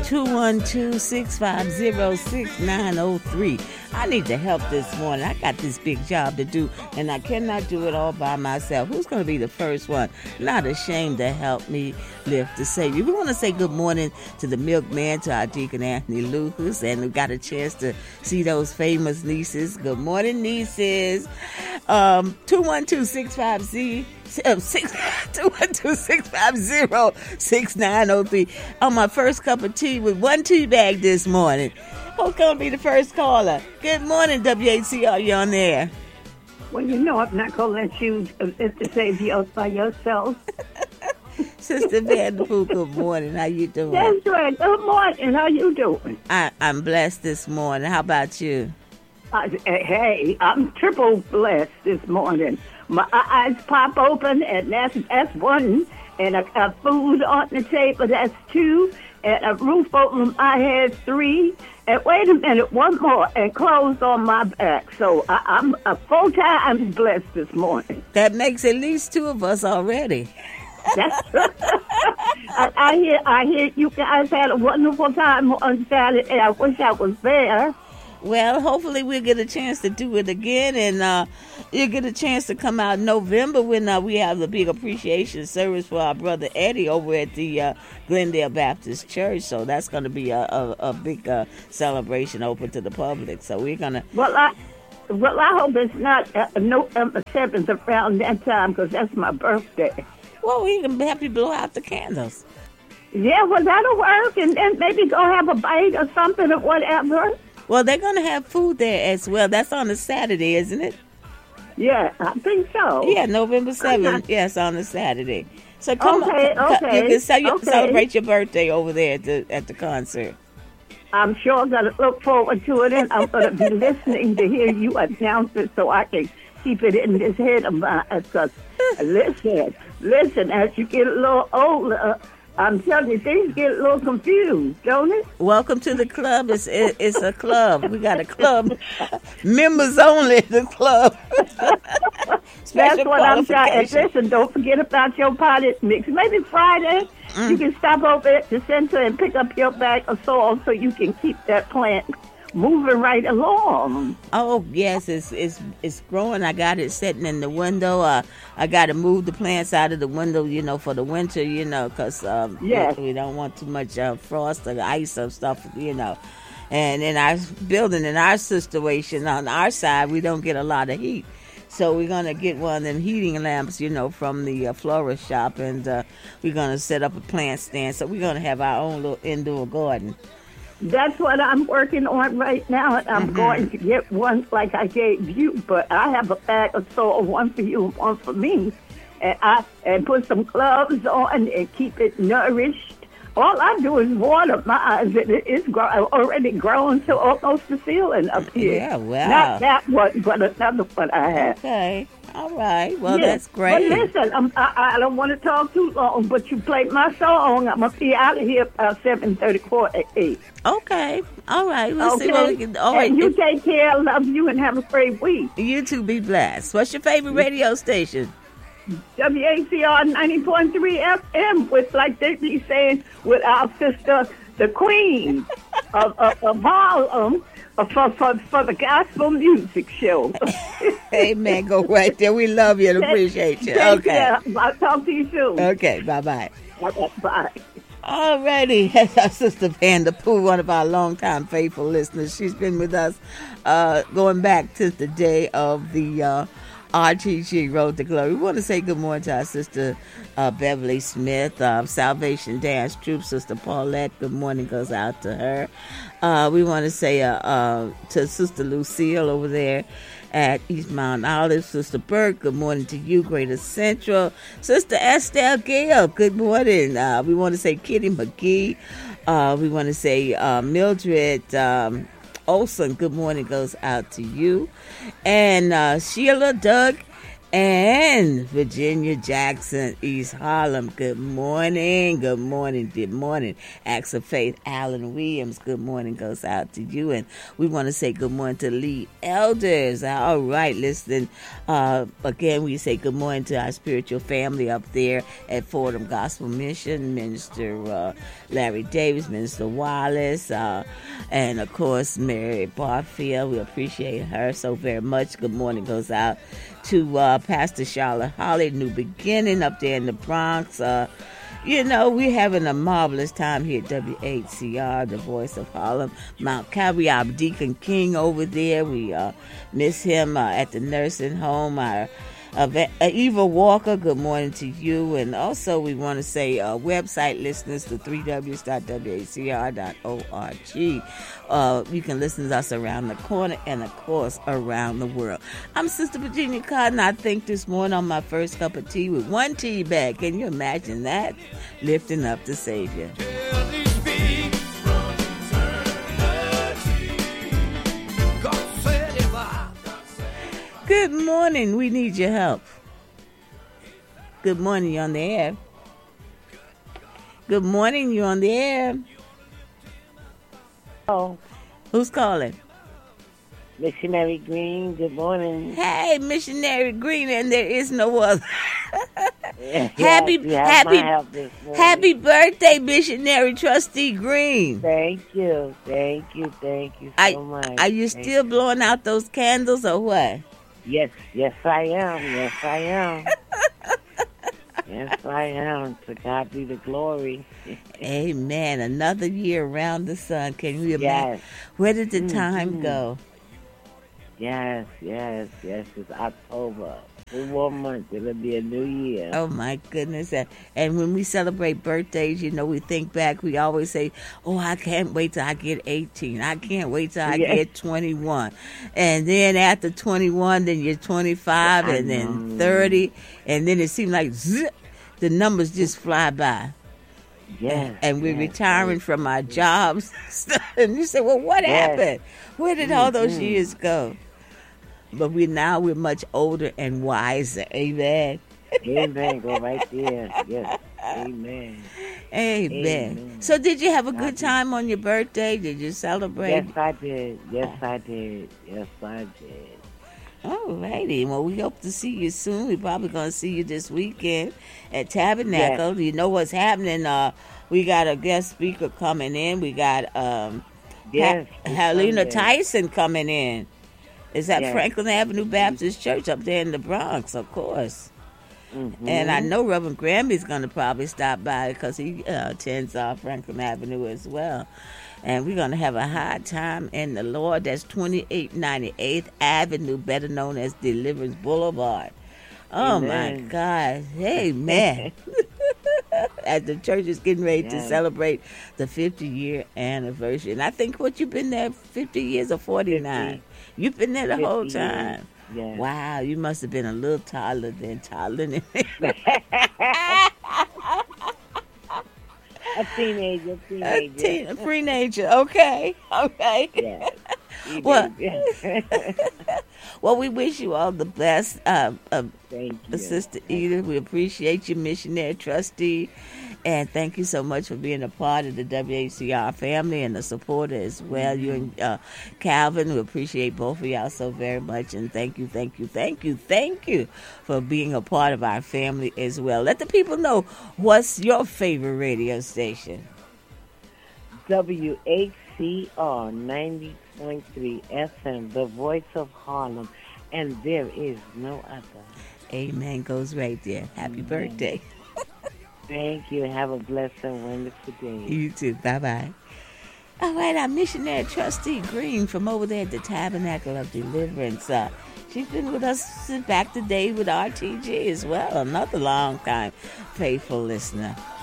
212-650-6903. I need the help this morning. I got this big job to do, and I cannot do it all by myself. Who's going to be the first one? Not ashamed to help me lift the Savior. We want to say good morning to the milkman, to our Deacon Anthony Lucas, and we got a chance to see those famous nieces. Good morning, nieces. 212-650-6903 on my first cup of tea with one tea bag this morning. Who's going to be the first caller? Good morning, WHCR. You on there? Well, you know I'm not going to let you lift the Savior by yourself. Sister Vanderpool, good morning. How you doing? That's right. Good morning. How you doing? I'm blessed this morning. How about you? Hey, I'm triple blessed this morning. My eyes pop open, and that's one. And a food on the table, that's two. And a roof over my head, three. And wait a minute, one more. And clothes on my back. So I'm a full-time blessed this morning. That makes at least two of us already. That's I hear you guys had a wonderful time on Saturday. I wish I was there. Well, hopefully we'll get a chance to do it again, and you'll get a chance to come out in November when we have the big appreciation service for our brother Eddie over at the Glendale Baptist Church. So that's going to be a big celebration open to the public. So we're going to... Well, I hope it's not November 7th around that time, because that's my birthday. Well, we can have you blow out the candles. Yeah, well, that'll work, and then maybe go have a bite or something or whatever. Well, they're going to have food there as well. That's on a Saturday, isn't it? Yeah, I think so. Yeah, November 7th. Yes, on a Saturday. So come on. Okay. You can celebrate your birthday over there at the concert. I'm sure going to look forward to it, and I'm going to be listening to hear you announce it so I can keep it in this head of mine. Because listen, as you get a little older, I'm telling you, things get a little confused, don't it? Welcome to the club. It's a club. We got a club. Members only, the club. That's what I'm trying. Listen, don't forget about your potted mix. Maybe Friday, you can stop over at the center and pick up your bag of soil so you can keep that plant moving right along. Oh, yes, it's growing. I got it sitting in the window. I got to move the plants out of the window, for the winter, because we don't want too much frost or ice or stuff, And in our building, in our situation, on our side, we don't get a lot of heat. So we're going to get one of them heating lamps, from the florist shop, and we're going to set up a plant stand. So we're going to have our own little indoor garden. That's what I'm working on right now, and I'm going to get one like I gave you, but I have a bag of soil, one for you and one for me, and put some gloves on and keep it nourished. All I do is water mine, and it's already grown to almost the ceiling up here. Yeah, wow. Not that one, but another one I have. Okay. All right. Well, that's great. But listen, I don't want to talk too long, but you played my song. I'm going to be out of here about 7:34. Okay. All right. We'll see what we can... All right. And you take care. I love you and have a great week. You too. Be blessed. What's your favorite radio station? WHCR 90.3 FM, with, like they be saying, with our sister, the queen of Harlem, for the gospel music show. Amen. Go right there. We love you and appreciate you. Okay. I'll talk to you soon. Okay. Bye-bye. Bye. All righty. That's our sister Vanderpool, one of our longtime faithful listeners. She's been with us going back to the day of the RTG Road to Glory. We want to say good morning to our sister Beverly Smith, Salvation Dance Troop. Sister Paulette, good morning goes out to her. We want to say to Sister Lucille over there at East Mount Olive. Sister Burke, good morning to you, Greater Central. Sister Estelle Gale, good morning. We want to say Kitty McGee. We want to say Mildred Olson, good morning goes out to you. And Sheila, Doug, And Virginia Jackson, East Harlem, good morning, good morning, good morning. Acts of Faith, Alan Williams, good morning goes out to you. And we want to say good morning to Lee Elders. All right, listen, again, we say good morning to our spiritual family up there at Fordham Gospel Mission, Minister Larry Davis, Minister Wallace, and of course, Mary Barfield. We appreciate her so very much. Good morning goes out to Pastor Charlotte Holly, New Beginning up there in the Bronx. You know, we're having a marvelous time here at WHCR, the voice of Harlem. Mount Calvary, our Deacon King over there. We miss him at the nursing home. Our Eva Walker, good morning to you. And also we want to say website listeners to 3ws.whcr.org. You can listen to us around the corner and, of course, around the world. I'm Sister Virginia Cotton. I think this morning on my first cup of tea with one tea bag. Can you imagine that? Lifting up the Savior. Good morning. We need your help. Good morning. You're on the air. Good morning. You're on the air. Oh. Who's calling? Missionary Green. Good morning. Hey, Missionary Green, and there is no other. Happy birthday, Missionary Trustee Green. Thank you so much. Are you still blowing out those candles or what? Yes, I am. Yes, I am. To God be the glory. Amen. Another year around the sun. Can you imagine? Yes. Where did the time go? Yes. It's October. 2 more months. It'll be a new year. Oh, my goodness. And when we celebrate birthdays, you know, we think back. We always say, oh, I can't wait till I get 18. I can't wait till I get 21. And then after 21, then you're 25 and then 30. And then it seems like zip, the numbers just fly by. Yes. And we're retiring from our jobs. And you say, well, what happened? Where did all those years go? But we're much older and wiser. Amen. Amen. Go right there. Yes. Amen. So did you have a good time on your birthday? Did you celebrate? Yes, I did. All righty. Well, we hope to see you soon. We're probably going to see you this weekend at Tabernacle. Yes. You know what's happening. We got a guest speaker coming in. We got Helena Tyson coming in. It's at Franklin Avenue Baptist Church up there in the Bronx, of course. Mm-hmm. And I know Reverend Grammy's going to probably stop by because he attends Franklin Avenue as well. And we're going to have a high time in the Lord. That's 2898th Avenue, better known as Deliverance Boulevard. Oh, Amen. My God. Amen. As the church is getting ready to celebrate the 50-year anniversary. And I think you've been there 50 years or 49? 50. You've been there the whole time. Yes. Wow, you must have been a little taller than taller. A teenager. A teenager, okay. Yes. Well, we wish you all the best. Thank you. Sister Edith, we appreciate you, Missionary Trustee. And thank you so much for being a part of the WHCR family and the supporter as well. You and Calvin, we appreciate both of y'all so very much. And thank you for being a part of our family as well. Let the people know, what's your favorite radio station? WHCR 90.3 FM, the voice of Harlem. And there is no other. Amen goes right there. Happy birthday. Thank you. Have a blessed and wonderful day. You too. Bye-bye. All right, our Missionary Trustee Green from over there at the Tabernacle of Deliverance. She's been with us since back today with RTG as well. Another long time faithful listener.